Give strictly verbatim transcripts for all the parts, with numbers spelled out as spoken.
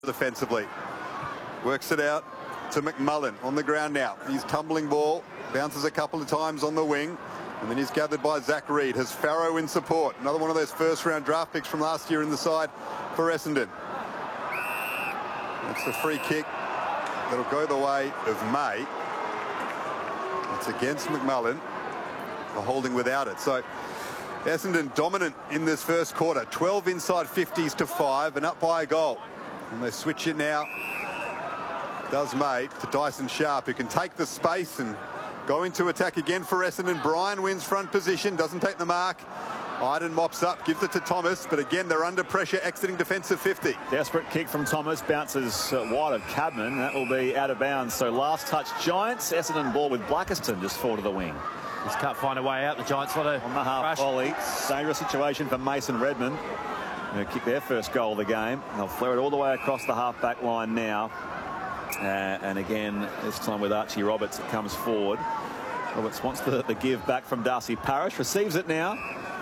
defensively. Works it out to McMullen on the ground now. He's tumbling ball, bounces a couple of times on the wing, and then he's gathered by Zach Reed. Has Farrow in support. Another one of those first round draft picks from last year in the side for Essendon. That's the free kick that'll go the way of May. It's against McMullen. The holding without it. So Essendon dominant in this first quarter. twelve inside fifties to five and up by a goal. And they switch it now. Does May to Dyson Sharp, who can take the space and go into attack again for Essendon. Bryan wins front position, doesn't take the mark. Iden mops up, gives it to Thomas, but again they're under pressure, exiting defensive fifty. Desperate kick from Thomas, bounces uh, wide of Cadman. That will be out of bounds. So last touch Giants. Essendon ball with Blackiston just forward to the wing. Just can't find a way out. The Giants want to on the half volley. Dangerous situation for Mason Redmond. They'll kick their first goal of the game. They'll flare it all the way across the half-back line now. Uh, and again, this time with Archie Roberts, it comes forward. Roberts wants the, the give back from Darcy Parish. Receives it now.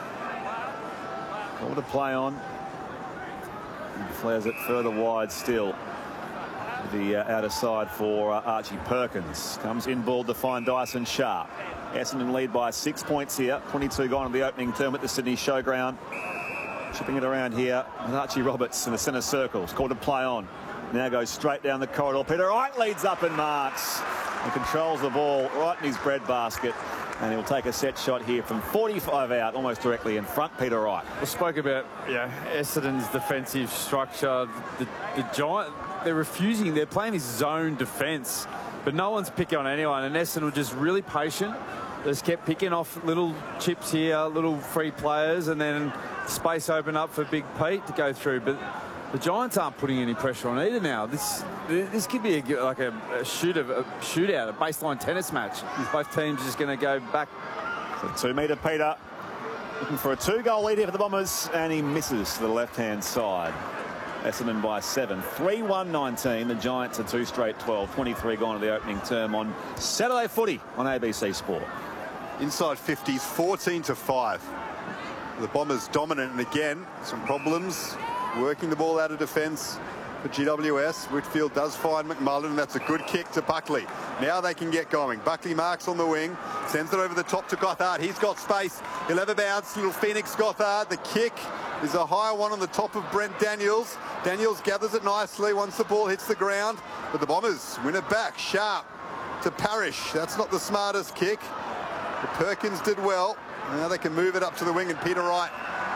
All to play on. And flares it further wide still. The uh, outer side for uh, Archie Perkins. Comes in ball to find Dyson Sharp. Essendon lead by six points here. twenty-two gone in the opening term at the Sydney Showground. Chipping it around here with Archie Roberts in the centre circle. It's called to play on. Now goes straight down the corridor. Peter Wright leads up and marks. And controls the ball right in his breadbasket. And he'll take a set shot here from forty-five out, almost directly in front. Peter Wright. We spoke about yeah, Essendon's defensive structure. The, the Giant, they're refusing. They're playing this zone defence, but no one's picking on anyone. And Essendon were just really patient. They just kept picking off little chips here, little free players, and then space open up for Big Pete to go through. But the Giants aren't putting any pressure on either now. This this could be a, like a, a, shoot of, a shootout, a baseline tennis match. Both teams are just going to go back. So two metre Peter looking for a two-goal lead here for the Bombers, and he misses to the left-hand side. Essendon by seven. three one nineteen. The Giants are two straight twelve. twenty-three gone to the opening term on Saturday footy on A B C Sport. Inside fifties, fourteen to five. The Bombers dominant, and again some problems working the ball out of defence for G W S. Whitfield does find McMullen, and that's a good kick to Buckley. Now they can get going. Buckley marks on the wing, sends it over the top to Gothard. He's got space. He'll have a bounce. Little Phoenix Gothard. The kick is a higher one on the top of Brent Daniels. Daniels gathers it nicely once the ball hits the ground, but the Bombers win it back. Sharp to Parish. That's not the smartest kick. But Perkins did well. Now they can move it up to the wing, and Peter Wright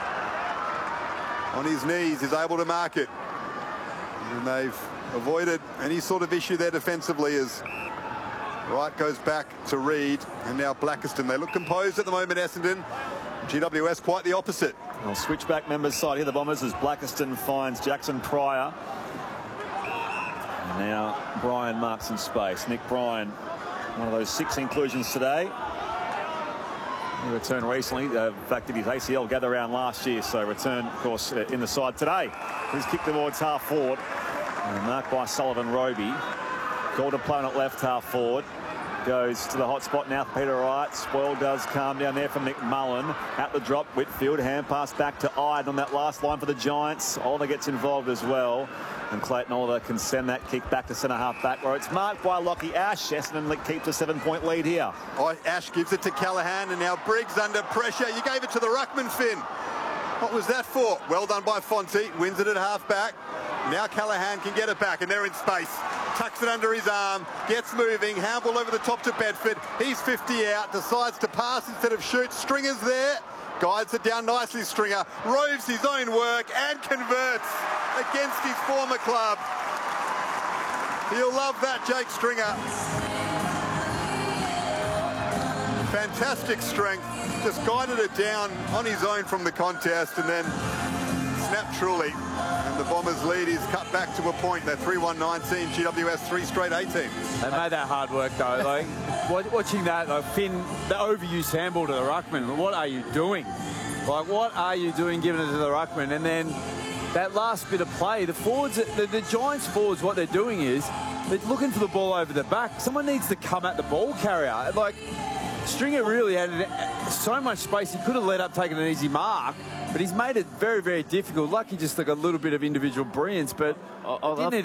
on his knees is able to mark it. And they've avoided any sort of issue there defensively as Wright goes back to Reed, and now Blackiston. They look composed at the moment, Essendon. G W S quite the opposite. I'll switch back members side here, the Bombers, as Blackiston finds Jackson Pryor. And now Bryan marks in space. Nick Bryan, one of those six inclusions today. He returned recently. Uh, in fact, did his A C L gather round last year, so return, of course, uh, in the side today. He's kicked towards half forward. And marked by Sullivan Roby. Called to play on at left half forward. Goes to the hot spot now for Peter Wright. Spoil does calm down there from McMullen. At the drop, Whitfield. Hand pass back to Iden on that last line for the Giants. Oliver gets involved as well. And Clayton Oliver can send that kick back to centre half back, where it's marked by Lockie Ash. Essendon keeps a seven-point lead here. Oh, Ash gives it to Callaghan, and now Briggs under pressure. You gave it to the ruckman, Finn. What was that for? Well done by Fonte. Wins it at half back. Now Callaghan can get it back, and they're in space. Tucks it under his arm, gets moving, handball over the top to Bedford. He's fifty out, decides to pass instead of shoot. Stringer's there, guides it down nicely, Stringer. Roves his own work and converts against his former club. He'll love that, Jake Stringer. Fantastic strength, just guided it down on his own from the contest, and then snapped truly. And the Bombers' lead is cut back to a point. They're three one nineteen, G W S three straight eighteen. They made that hard work, though. Like, watching that, though, Finn, the overused handball to the ruckman, what are you doing? Like, what are you doing giving it to the ruckman? And then that last bit of play, the forwards, the, the Giants forwards, what they're doing is they're looking for the ball over the back. Someone needs to come at the ball carrier. Like, Stringer really had so much space. He could have let up taking an easy mark, but he's made it very, very difficult. Lucky just like a little bit of individual brilliance, but I- I didn't love- need